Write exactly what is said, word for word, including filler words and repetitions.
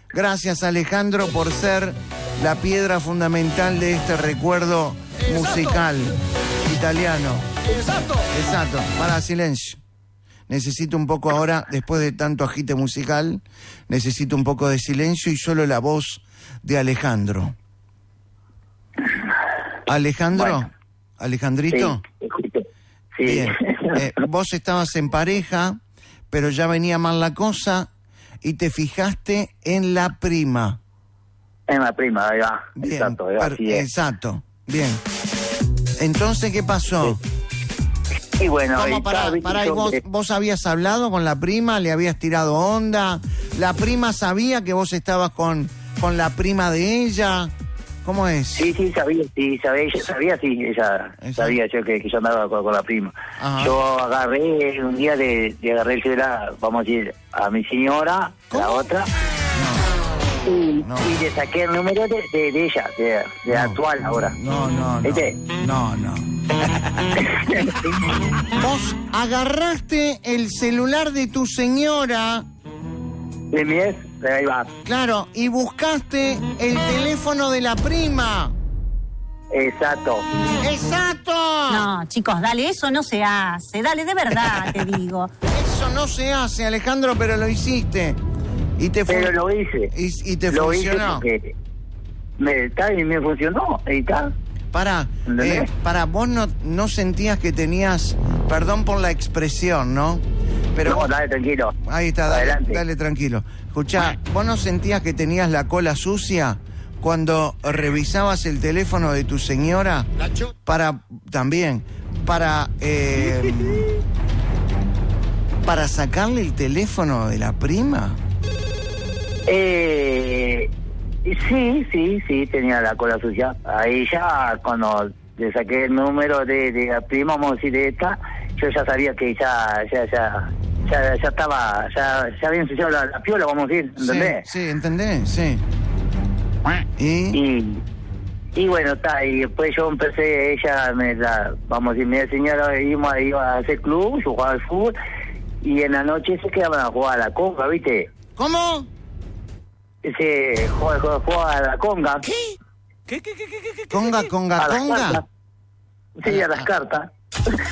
Gracias, Alejandro, por ser la piedra fundamental de este recuerdo musical italiano. Exacto. Exacto. Para, silencio. Necesito un poco ahora, después de tanto agite musical, necesito un poco de silencio y solo la voz de Alejandro. Alejandro, Bueno. Alejandrito. Sí, sí. Bien. Eh, vos estabas en pareja, pero ya venía mal la cosa y te fijaste en la prima. En la prima, ahí va. Bien, Exacto, ahí va, per- así es. exacto. Bien. Entonces, ¿qué pasó? Y bueno, ¿Cómo, ahí pará, está, ¿viste? pará, y Yo- vos, eh, vos habías hablado con la prima? ¿Le habías tirado onda? ¿La prima sabía que vos estabas con, con la prima de ella? ¿Cómo es? Sí, sí, sabía, sí, sabía, ella sabía, sí, ella Exacto. sabía yo que, que yo andaba con, con la prima. Ajá. Yo agarré, un día de, de agarré el celular, vamos a decir, a mi señora, ¿Cómo? la otra, No, y, No. y le saqué el número de, de, de ella, de, de no, actual ahora. No, no, no. ¿Viste? No, no. Vos agarraste el celular de tu señora, De mi ex, ahí va, claro, y buscaste el teléfono de la prima. exacto. ¡Exacto! No, chicos, dale, eso no se hace. Dale, de verdad, te digo. Eso no se hace, Alejandro, pero lo hiciste. Y te, fun- Pero lo hice. y, y te lo hice funcionó. porque me, está, y me funcionó, ahí está. Para, ¿Entendés? eh, para, vos no, no sentías que tenías, perdón por la expresión, ¿no? Pero No, vos- dale, tranquilo. ahí está, dale, Adelante. dale tranquilo. Escuchá, ¿vos no sentías que tenías la cola sucia cuando revisabas el teléfono de tu señora? Para, también, para, eh, para sacarle el teléfono de la prima. Eh, sí, sí, sí, tenía la cola sucia. Ahí ya, cuando le saqué el número de, de la prima, vamos a decir, de esta, yo ya sabía que ya, ya, ya, ya, ya estaba, ya, ya había ensuciado la, la piola, vamos a decir, ¿entendés? Sí, sí, ¿entendés? Sí. ¿Y? Y, y bueno, está, y después yo empecé, ella, me la, vamos a decir, mi señora iba, iba a hacer club, yo jugaba al fútbol, y en la noche se quedaban a jugar a la conga, ¿viste? ¿Cómo? Se juega, juega, juega a la conga. ¿Qué, qué, qué, qué, qué, qué? Conga, conga, A las conga. cartas. Sí, a las cartas.